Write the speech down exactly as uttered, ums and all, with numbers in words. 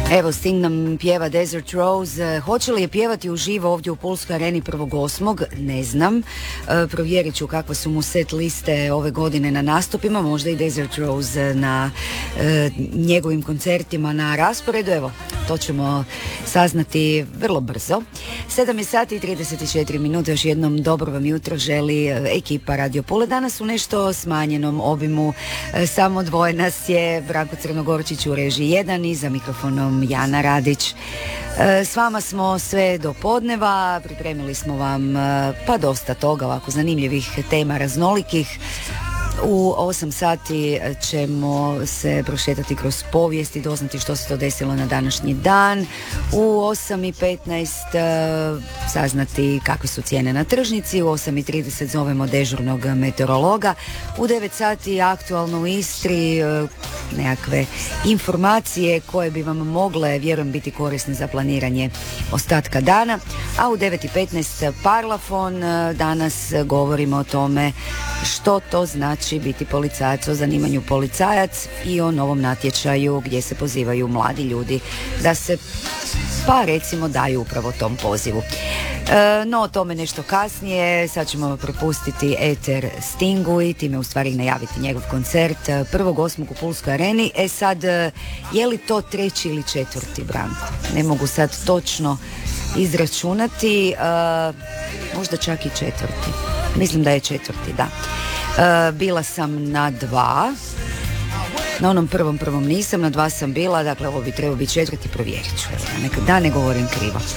Evo, Sting nam pjeva Desert Rose. Hoće li je pjevati uživo ovdje u Pulskoj areni prvog osmog? Ne znam. E, provjerit ću kakve su mu set liste ove godine na nastupima. Možda i Desert Rose na e, njegovim koncertima na rasporedu. Evo, to ćemo saznati vrlo brzo. sedam je sati i trideset četiri minute. Još jednom dobro vam jutro želi ekipa Radio Pule. Danas u nešto smanjenom obimu. E, samo dvoje nas je. Branko Crnogorčić u režiji jedan i za mikrofonom Jana Radić. E, s vama smo sve do podneva, pripremili smo vam e, pa dosta toga, ovako zanimljivih tema, raznolikih. U osam sati ćemo se prošetati kroz povijest i doznati što se to desilo na današnji dan. U osam i petnaest saznati kakve su cijene na tržnici. U osam i trideset zovemo dežurnog meteorologa. U devet sati aktualno u Istri, nekakve informacije koje bi vam mogle, vjerujem, biti korisne za planiranje ostatka dana. A u devet i petnaest Parlafon. Danas govorimo o tome što to znači biti policajac, o zanimanju policajac i o novom natječaju gdje se pozivaju mladi ljudi da se, pa recimo, daju upravo tom pozivu. E, no, o tome nešto kasnije. Sad ćemo prepustiti eter Stingu i time u stvari najaviti njegov koncert prvog osmog u Pulskoj areni. E sad, je li to treći ili četvrti, Branko? Ne mogu sad točno izračunati, e, možda čak i četvrti. Mislim da je četvrti, da. E, bila sam na dva. Na onom prvom prvom nisam, na dva sam bila. Dakle, ovo bi trebao biti četvrti, provjerit ću. Da ne, da ne govorim krivo.